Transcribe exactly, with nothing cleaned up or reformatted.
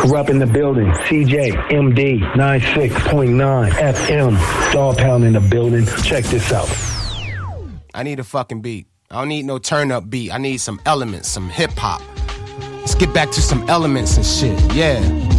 Corrupt in the building. C J M D ninety-six point nine F M. Dog Pound in the building. Check this out. I need a fucking beat. I don't need no turn-up beat. I need some elements, some hip-hop. Let's get back to some elements and shit. Yeah.